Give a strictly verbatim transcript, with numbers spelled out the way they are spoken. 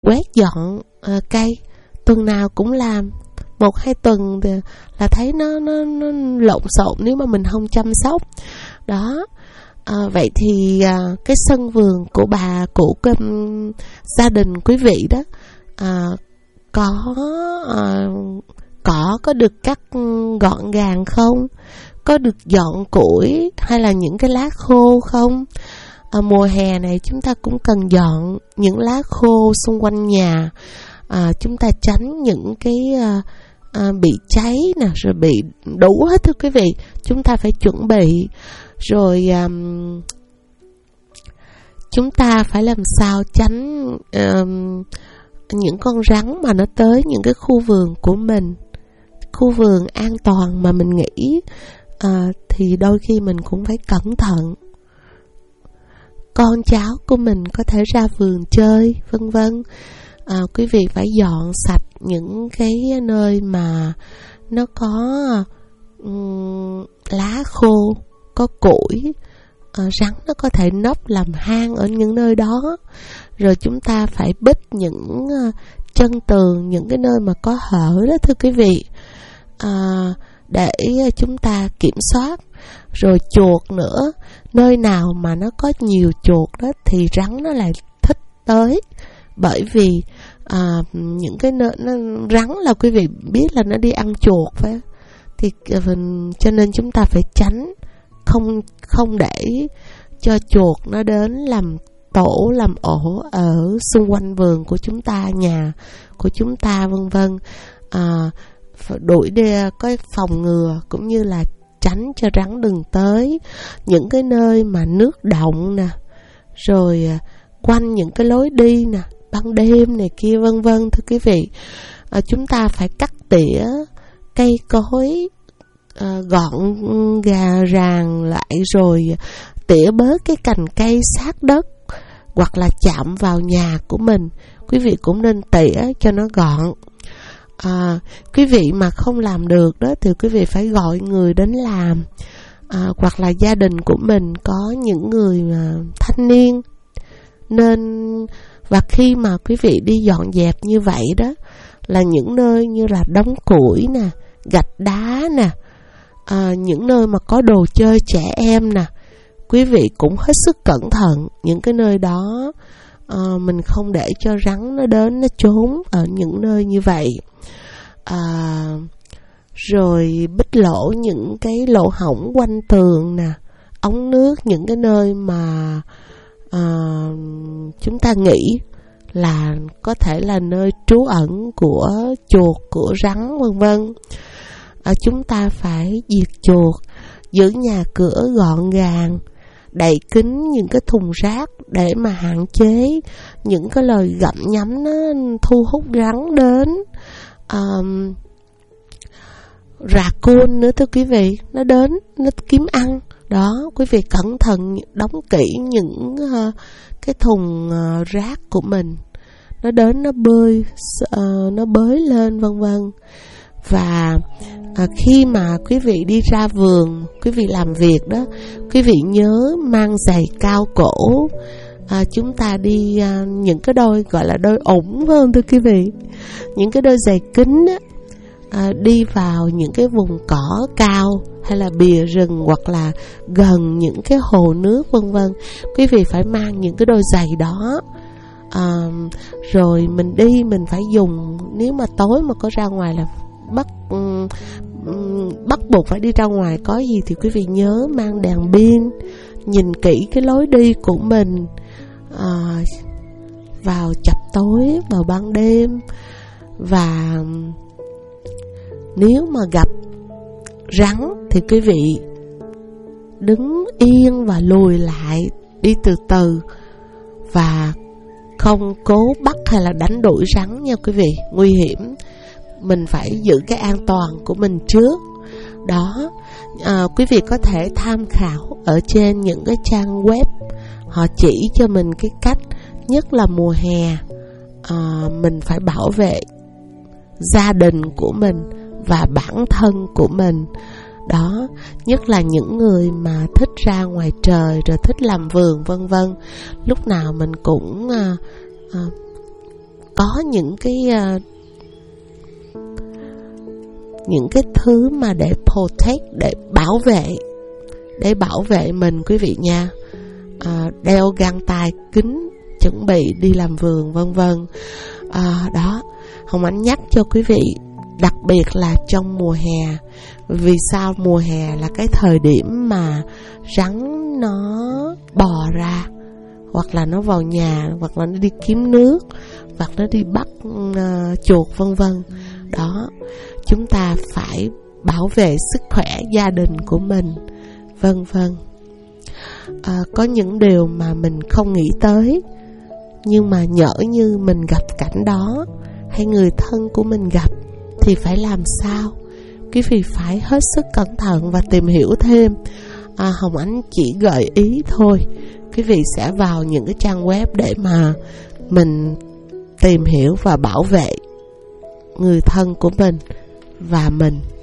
quét dọn à, cây, tuần nào cũng làm, một hai tuần thì là thấy nó, nó, nó lộn xộn nếu mà mình không chăm sóc. Đó. À, vậy thì à, cái sân vườn của bà, của cái, um, gia đình quý vị đó, à, có à, cỏ có được cắt gọn gàng không? Có được dọn củi hay là những cái lá khô không? À, mùa hè này chúng ta cũng cần dọn những lá khô xung quanh nhà. À, chúng ta tránh những cái à, à, bị cháy nè, rồi bị đủ hết thưa quý vị. Chúng ta phải chuẩn bị. Rồi à, chúng ta phải làm sao tránh à, những con rắn mà nó tới những cái khu vườn của mình. Khu vườn an toàn mà mình nghĩ à, thì đôi khi mình cũng phải cẩn thận. Con cháu của mình có thể ra vườn chơi, vân vân. À, quý vị phải dọn sạch những cái nơi mà nó có um, lá khô, có củi, à, rắn nó có thể nấp làm hang ở những nơi đó. Rồi chúng ta phải bít những uh, chân tường, những cái nơi mà có hở đó thưa quý vị, à, để chúng ta kiểm soát. Rồi chuột nữa, nơi nào mà nó có nhiều chuột đó thì rắn nó lại thích tới. Bởi vì à, những cái nơi nó, rắn là quý vị biết là nó đi ăn chuột phải, thì cho nên chúng ta phải tránh, không không để cho chuột nó đến làm tổ, làm ổ ở xung quanh vườn của chúng ta, nhà của chúng ta, vân vân. À, đuổi đi, có phòng ngừa cũng như là tránh cho rắn đừng tới những cái nơi mà nước động nè, rồi quanh những cái lối đi nè, ban đêm này kia, vân vân thưa quý vị. À, chúng ta phải cắt tỉa cây cối à, gọn gà ràng lại, rồi tỉa bớt cái cành cây sát đất hoặc là chạm vào nhà của mình. Quý vị cũng nên tỉa cho nó gọn. À, quý vị mà không làm được đó thì quý vị phải gọi người đến làm, à, hoặc là gia đình của mình có những người mà thanh niên nên. Và khi mà quý vị đi dọn dẹp như vậy đó, là những nơi như là đống củi nè, gạch đá nè, à, những nơi mà có đồ chơi trẻ em nè, quý vị cũng hết sức cẩn thận. Những cái nơi đó à, mình không để cho rắn nó đến, nó trốn ở những nơi như vậy. À, rồi bít lỗ những cái lỗ hổng quanh tường nè, ống nước, những cái nơi mà à, chúng ta nghĩ là có thể là nơi trú ẩn của chuột, của rắn, vân vân. À, chúng ta phải diệt chuột, giữ nhà cửa gọn gàng, đậy kín những cái thùng rác để mà hạn chế những cái lời gặm nhấm nó thu hút rắn đến. Um, raccoon nữa thưa quý vị, nó đến nó kiếm ăn đó. Quý vị cẩn thận đóng kỹ những uh, cái thùng uh, rác của mình, nó đến nó bơi uh, nó bới lên, vân vân. Và à, khi mà quý vị đi ra vườn, quý vị làm việc đó, quý vị nhớ mang giày cao cổ. À, chúng ta đi à, những cái đôi gọi là đôi ủng, phải không thưa quý vị? Những cái đôi giày kính á, à, đi vào những cái vùng cỏ cao hay là bìa rừng hoặc là gần những cái hồ nước, vân vân. Quý vị phải mang những cái đôi giày đó. À, rồi mình đi mình phải dùng, nếu mà tối mà có ra ngoài là bắt um, um, bắt buộc phải đi ra ngoài, có gì thì quý vị nhớ mang đèn pin, nhìn kỹ cái lối đi của mình à, vào chập tối, vào ban đêm. Và nếu mà gặp rắn thì quý vị đứng yên và lùi lại, đi từ từ và không cố bắt hay là đánh đuổi rắn nha quý vị, nguy hiểm. Mình phải giữ cái an toàn của mình trước. Đó, à, quý vị có thể tham khảo ở trên những cái trang web, họ chỉ cho mình cái cách, nhất là mùa hè, à, mình phải bảo vệ gia đình của mình và bản thân của mình. Đó, nhất là những người mà thích ra ngoài trời rồi thích làm vườn, vân vân. Lúc nào mình cũng à, à, có những cái uh, những cái thứ mà để protect, để bảo vệ, để bảo vệ mình quý vị nha. À, đeo găng tay kính, chuẩn bị đi làm vườn vân vân. À, đó, Hồng Ánh nhắc cho quý vị, đặc biệt là trong mùa hè. Vì sao? Mùa hè là cái thời điểm mà rắn nó bò ra, hoặc là nó vào nhà, hoặc là nó đi kiếm nước, hoặc nó đi bắt uh, chuột vân vân. Đó, chúng ta phải bảo vệ sức khỏe gia đình của mình vân vân. À, có những điều mà mình không nghĩ tới, nhưng mà nhỡ như mình gặp cảnh đó, hay người thân của mình gặp, thì phải làm sao? Quý vị phải hết sức cẩn thận và tìm hiểu thêm. à, Hồng Ánh chỉ gợi ý thôi, quý vị sẽ vào những cái trang web để mà mình tìm hiểu và bảo vệ người thân của mình và mình.